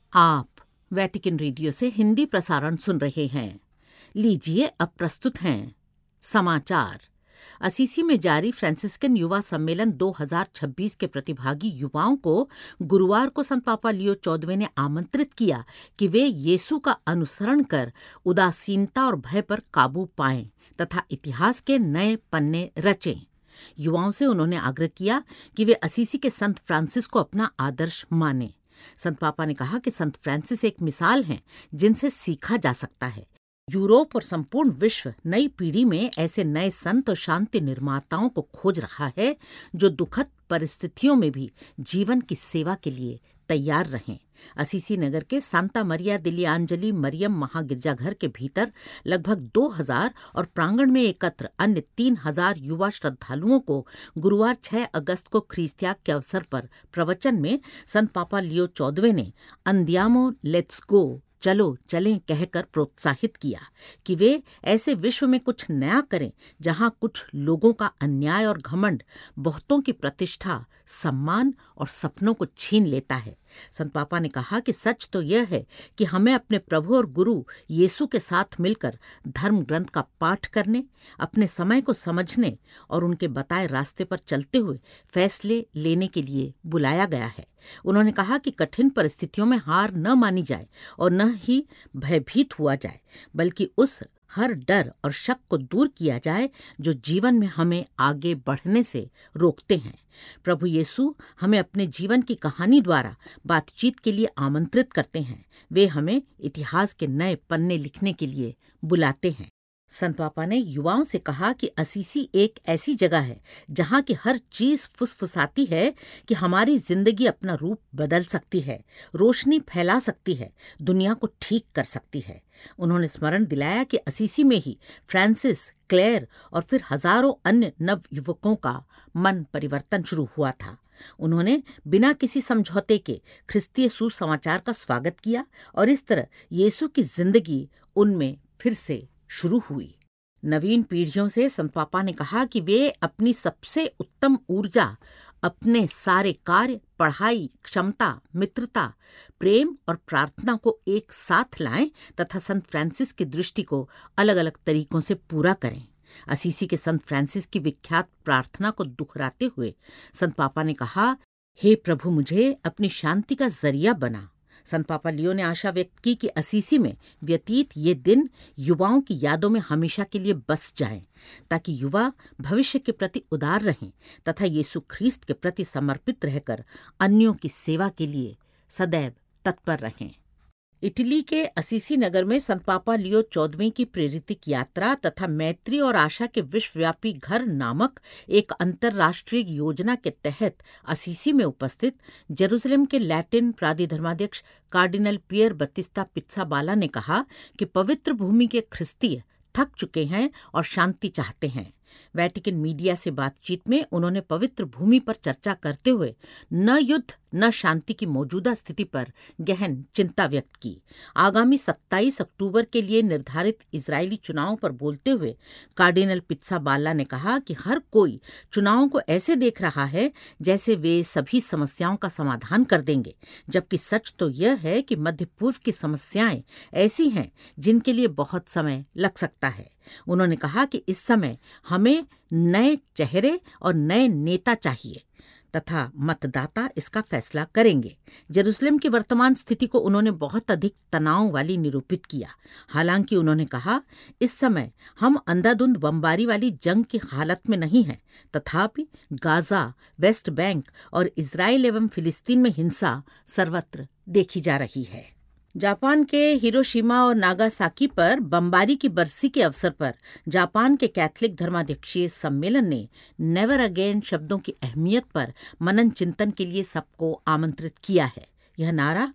आप Vatican radio से हिंदी प्रसारण सुन रहे हैं। लीजिए अब प्रस्तुत हैं समाचार। असीसी में जारी फ्रांसिस्कन युवा सम्मेलन 2026 के प्रतिभागी युवाओं को गुरुवार को संत पापा लियो 14वें ने आमंत्रित किया कि वे यीशु का अनुसरण कर उदासीनता और भय पर काबू पाएं तथा इतिहास के नए पन्ने रचें। युवाओं से उन्होंने आग्रह किया कि वे असीसी के संत फ्रांसिस को अपना आदर्श मानें। संत पापा ने कहा कि संत फ्रांसिस एक मिसाल हैं जिनसे सीखा जा सकता है। यूरोप और संपूर्ण विश्व नई पीढ़ी में ऐसे नए संत और शांति निर्माताओं को खोज रहा है जो दुखद परिस्थितियों में भी जीवन की सेवा के लिए तैयार रहें। असीसी नगर के सांता मरिया दिली आंजली मरियम महागिरजाघर के भीतर लगभग 2000 और प्रांगण में एकत्र अन्य 3000 युवा श्रद्धालुओं को गुरुवार 6 अगस्त को ख्रीस्त्याग के अवसर पर प्रवचन में संत पापा लियो 14वें ने अंदियामो लेट्स गो, चलो चलें कहकर प्रोत्साहित किया कि वे ऐसे विश्व में कुछ नया करें जहां कुछ लोगों का अन्याय और घमंड बहुतों की प्रतिष्ठा, सम्मान और सपनों को छीन लेता है। संत पापा ने कहा कि सच तो यह है कि हमें अपने प्रभु और गुरु यीशु के साथ मिलकर धर्म ग्रंथ का पाठ करने, अपने समय को समझने और उनके बताए रास्ते पर चलते हुए फैसले लेने के लिए बुलाया गया है। उन्होंने कहा कि कठिन परिस्थितियों में हार न मानी जाए और न ही भयभीत हुआ जाए, बल्कि उस हर डर और शक को दूर किया जाए जो जीवन में हमें आगे बढ़ने से रोकते हैं। प्रभु यीशु हमें अपने जीवन की कहानी द्वारा बातचीत के लिए आमंत्रित करते हैं। वे हमें इतिहास के नए पन्ने लिखने के लिए बुलाते हैं। संत पापा ने युवाओं से कहा कि असीसी एक ऐसी जगह है जहां की हर चीज फुसफुसाती है कि हमारी जिंदगी अपना रूप बदल सकती है, रोशनी फैला सकती है, दुनिया को ठीक कर सकती है। उन्होंने स्मरण दिलाया कि असीसी में ही फ्रांसिस, क्लेयर और फिर हजारों अन्य नव युवकों का मन परिवर्तन शुरू हुआ था। उन्होंने बिना किसी समझौते के ख्रिस्तीय सुसमाचार का स्वागत किया और इस तरह यीशु की जिंदगी उनमें फिर से शुरू हुई। नवीन पीढ़ियों से संत पापा ने कहा कि वे अपनी सबसे उत्तम ऊर्जा, अपने सारे कार्य, पढ़ाई, क्षमता, मित्रता, प्रेम और प्रार्थना को एक साथ लाएं तथा संत फ्रांसिस की दृष्टि को अलग अलग तरीकों से पूरा करें। असीसी के संत फ्रांसिस की विख्यात प्रार्थना को दोहराते हुए संत पापा ने कहा, हे प्रभु, मुझे अपनी शांति का जरिया बना। संत पापा लियो ने आशा व्यक्त की कि असीसी में व्यतीत ये दिन युवाओं की यादों में हमेशा के लिए बस जाएं, ताकि युवा भविष्य के प्रति उदार रहें तथा यीशु ख्रीस्त के प्रति समर्पित रहकर अन्यों की सेवा के लिए सदैव तत्पर रहें। इटली के असीसी नगर में संत पापा लियो 14वें की प्रेरितिक यात्रा तथा मैत्री और आशा के विश्वव्यापी घर नामक एक अंतर्राष्ट्रीय योजना के तहत असीसी में उपस्थित जेरूसलम के लैटिन प्राधिधर्माध्यक्ष कार्डिनल पियर बत्तिस्ता पित्साबाला ने कहा कि पवित्र भूमि के ख्रिस्तीय थक चुके हैं और शांति चाहते हैं। वेटिकन मीडिया से बातचीत में उन्होंने पवित्र भूमि पर चर्चा करते हुए न युद्ध न शांति की मौजूदा स्थिति पर गहन चिंता व्यक्त की। आगामी 27 अक्टूबर के लिए निर्धारित इजरायली चुनावों पर बोलते हुए कार्डिनल पित्साबाला ने कहा कि हर कोई चुनावों को ऐसे देख रहा है जैसे वे सभी समस्याओं का समाधान कर देंगे, जबकि सच तो यह है कि मध्य पूर्व की समस्याएं ऐसी हैं जिनके लिए बहुत समय लग सकता है। उन्होंने कहा कि इस समय हमें नए चेहरे और नए नेता चाहिए तथा मतदाता इसका फैसला करेंगे। जेरूसलम की वर्तमान स्थिति को उन्होंने बहुत अधिक तनाव वाली निरूपित किया। हालांकि उन्होंने कहा, इस समय हम अंधाधुंध बमबारी वाली जंग की हालत में नहीं हैं, तथापि गाजा, वेस्ट बैंक और इजराइल एवं फिलिस्तीन में हिंसा सर्वत्र देखी जा रही है। जापान के हिरोशिमा और नागासाकी पर बमबारी की बरसी के अवसर पर जापान के कैथोलिक धर्माध्यक्षीय सम्मेलन ने नेवर अगेन शब्दों की अहमियत पर मनन चिंतन के लिए सबको आमंत्रित किया है। यह नारा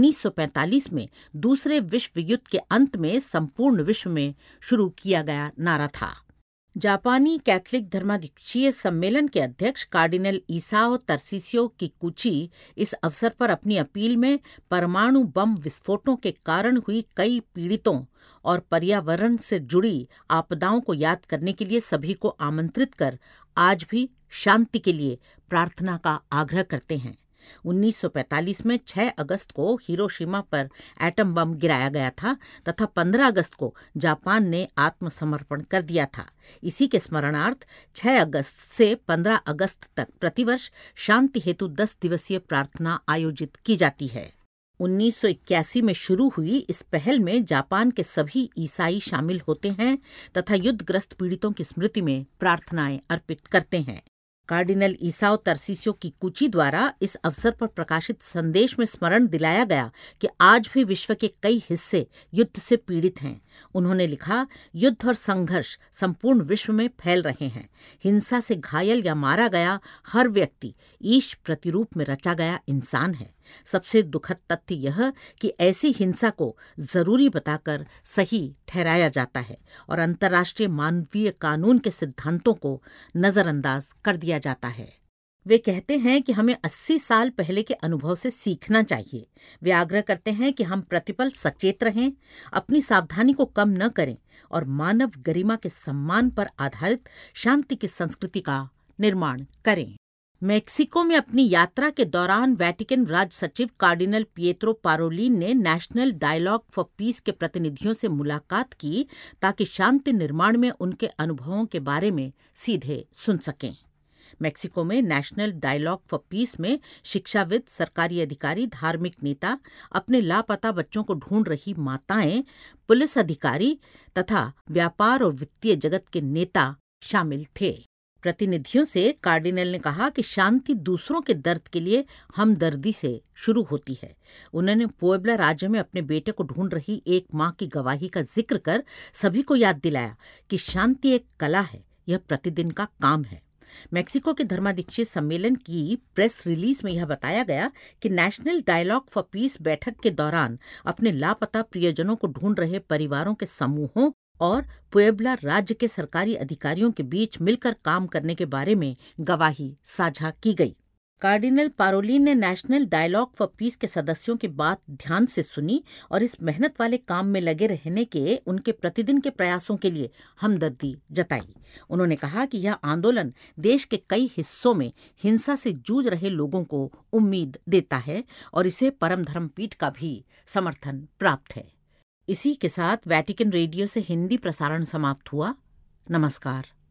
1945 में दूसरे विश्व युद्ध के अंत में संपूर्ण विश्व में शुरू किया गया नारा था। जापानी कैथोलिक धर्माध्यक्षीय सम्मेलन के अध्यक्ष कार्डिनल ईसाओ तरसिसियो किकुची इस अवसर पर अपनी अपील में परमाणु बम विस्फोटों के कारण हुई कई पीड़ितों और पर्यावरण से जुड़ी आपदाओं को याद करने के लिए सभी को आमंत्रित कर आज भी शांति के लिए प्रार्थना का आग्रह करते हैं। 1945 में 6 अगस्त को हिरोशिमा पर एटम बम गिराया गया था तथा 15 अगस्त को जापान ने आत्मसमर्पण कर दिया था। इसी के स्मरणार्थ 6 अगस्त से 15 अगस्त तक प्रतिवर्ष शांति हेतु 10 दिवसीय प्रार्थना आयोजित की जाती है। 1981 में शुरू हुई इस पहल में जापान के सभी ईसाई शामिल होते हैं तथा युद्धग्रस्त पीड़ितों की स्मृति में प्रार्थनाएं अर्पित करते हैं। कार्डिनल ईसाओ तर्सिसियो किकुची द्वारा इस अवसर पर प्रकाशित संदेश में स्मरण दिलाया गया कि आज भी विश्व के कई हिस्से युद्ध से पीड़ित हैं। उन्होंने लिखा, युद्ध और संघर्ष संपूर्ण विश्व में फैल रहे हैं। हिंसा से घायल या मारा गया हर व्यक्ति ईश प्रतिरूप में रचा गया इंसान है। सबसे दुखद तथ्य यह कि ऐसी हिंसा को जरूरी बताकर सही ठहराया जाता है और अंतर्राष्ट्रीय मानवीय कानून के सिद्धांतों को नजरअंदाज कर दिया जाता है। वे कहते हैं कि हमें 80 साल पहले के अनुभव से सीखना चाहिए। वे आग्रह करते हैं कि हम प्रतिपल सचेत रहें, अपनी सावधानी को कम न करें और मानव गरिमा के सम्मान पर आधारित शांति की संस्कृति का निर्माण करें। मेक्सिको में अपनी यात्रा के दौरान वेटिकन राज सचिव कार्डिनल पिएत्रो पारोलिन ने नेशनल डायलॉग फॉर पीस के प्रतिनिधियों से मुलाकात की ताकि शांति निर्माण में उनके अनुभवों के बारे में सीधे सुन सकें। मेक्सिको में नेशनल डायलॉग फॉर पीस में शिक्षाविद, सरकारी अधिकारी, धार्मिक नेता, अपने लापता बच्चों को ढूंढ रही माताएं, पुलिस अधिकारी तथा व्यापार और वित्तीय जगत के नेता शामिल थे। प्रतिनिधियों से कार्डिनल ने कहा कि शांति दूसरों के दर्द के लिए हमदर्दी से शुरू होती है। उन्होंने पुएब्ला राज्य में अपने बेटे को ढूंढ रही एक मां की गवाही का जिक्र कर सभी को याद दिलाया कि शांति एक कला है, यह प्रतिदिन का काम है। मेक्सिको के धर्माध्यक्षीय सम्मेलन की प्रेस रिलीज में यह बताया गया कि नेशनल डायलॉग फॉर पीस बैठक के दौरान अपने लापता प्रियजनों को ढूंढ रहे परिवारों के समूहों और पुएब्ला राज्य के सरकारी अधिकारियों के बीच मिलकर काम करने के बारे में गवाही साझा की गई। कार्डिनल पारोलिन ने नेशनल डायलॉग फॉर पीस के सदस्यों की बात ध्यान से सुनी और इस मेहनत वाले काम में लगे रहने के उनके प्रतिदिन के प्रयासों के लिए हमदर्दी जताई। उन्होंने कहा कि यह आंदोलन देश के कई हिस्सों में हिंसा से जूझ रहे लोगों को उम्मीद देता है और इसे परम धर्म पीठ का भी समर्थन प्राप्त है। इसी के साथ वेटिकन रेडियो से हिंदी प्रसारण समाप्त हुआ। नमस्कार।